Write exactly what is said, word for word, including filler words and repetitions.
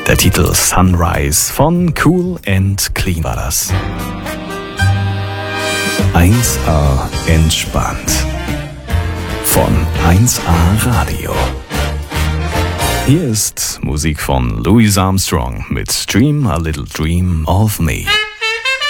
Der Titel Sunrise von Cool and Clean war das. eins A entspannt. Von eins A Radio. Hier ist Musik von Louis Armstrong mit Dream a Little Dream of Me.